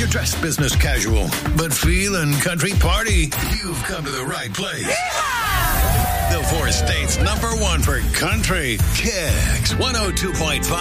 you're dressed business casual, but feeling country party, you've come to the right place. The four states #1 for country. Kicks 102.5.